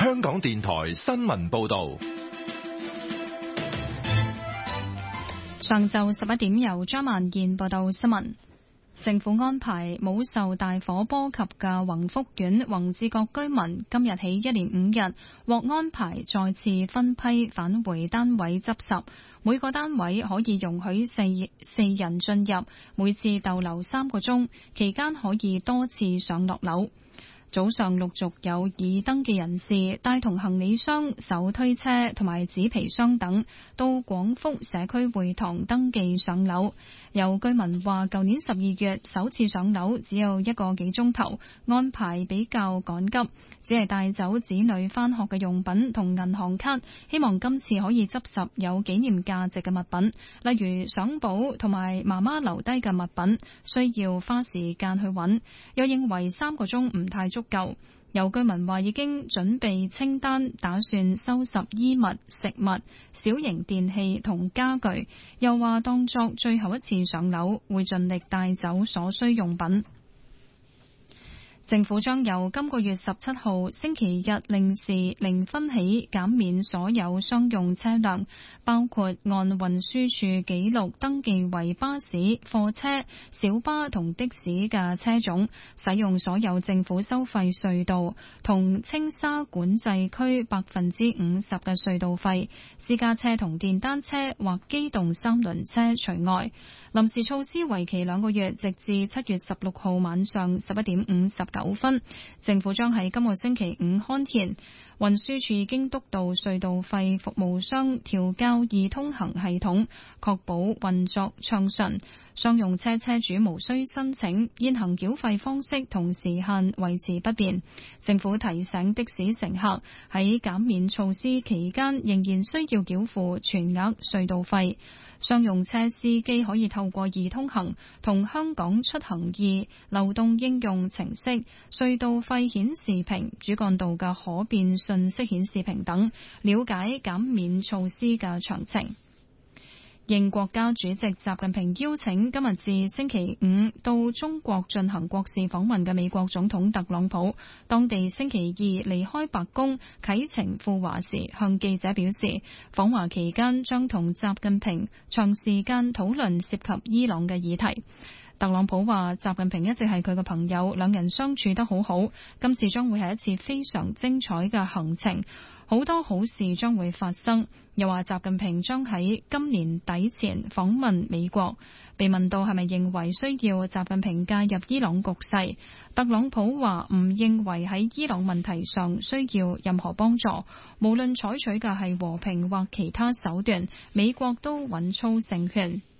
香港電台新聞報道。 上晝11點，由張萬燕報道新聞。政府安排冇受大火波及嘅宏福苑宏志閣居民今日起1連5日獲安排再次分批返回單位執拾，每個單位可以容許四人進入，每次逗留3個鐘，期間可以多次上落樓。早上陸續有已登記人士帶同行李箱、手推車同埋紙皮箱等到廣福社區會堂登記上樓。有居民話舊年12月首次上樓只有1個幾鐘頭，安排比較趕急，只係帶走子女返學嘅用品同銀行卡，希望今次可以執拾有紀念價值嘅物品，例如相簿同埋媽媽留低嘅物品，需要花時間去揾。又認為3個鐘唔太足夠。有居民話已經準備清單，打算收拾衣物、食物、小型電器同家具，又話當作最後一次上樓，會盡力帶走所需用品。政府將由今個月17號星期日零時0分起減免所有商用車輛，包括按運輸署記錄登記為巴士、貨車、小巴同的士嘅車種，使用所有政府收費隧道同青沙管制區50%嘅隧道費，私家車同電單車或機動三輪車除外。臨時措施為期2個月，直至7月16號晚上11點59分。政府將喺今個星期5刊憲。運輸署已經督導隧道費服務商調校易通行系統，確保運作暢順。商用車車主無需申請，現行繳費方式同時限維持不變。政府提醒的士乘客喺減免措施期間仍然需要繳付全額隧道費。商用車司機可以透過易通行同香港出行易流動應用程式、隧道費顯示屏、主幹道嘅可變信息顯示屏等，了解減免措施嘅詳情。應國家主席習近平邀請，今日至星期5到中國進行國事訪問嘅美國總統特朗普，當地星期2離開白宮啟程赴華時，向記者表示，訪華期間將同習近平長時間討論涉及伊朗嘅議題。特朗普話習近平一直係佢嘅朋友，兩人相處得好好，今次將會係一次非常精彩嘅行程，好多好事將會發生。又話習近平將喺今年底前訪問美國。被問到係咪認為需要習近平介入伊朗局勢，特朗普話唔認為喺伊朗問題上需要任何幫助，無論採取嘅係和平或其他手段，美國都穩操勝券。